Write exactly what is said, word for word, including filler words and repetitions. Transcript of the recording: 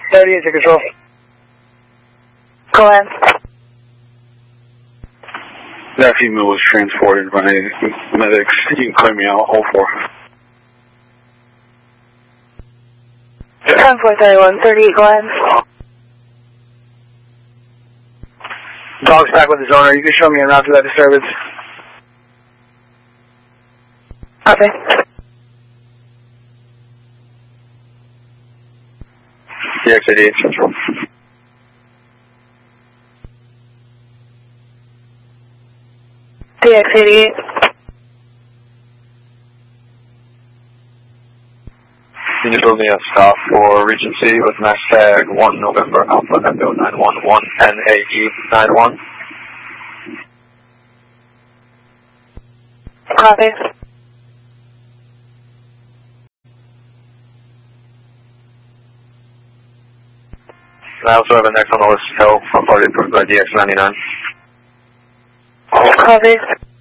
thirty-eight to control. Go ahead. That female was transported by medics. You can clear me out, all four. ten four thirty-one, thirty-eight, go ahead. Dog's back with his owner. You can show me around to that disturbance. Okay. D X eighty-eight. D X eighty-eight. Can you build me a stop for Regency with max tag one November Alpha Echo nine one one N A E nine one? Copy. I also have a next on the list, Hill, from party approved by D X ninety-nine. Copy.